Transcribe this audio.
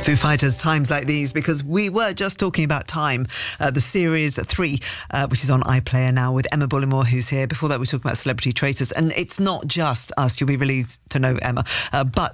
Foo Fighters, Times Like These, because we were just talking about Time, the series 3, which is on iPlayer now with Emma Bullimore, who's here. Before that, we were talking about Celebrity Traitors, and it's not just us. You'll be relieved to know, Emma, but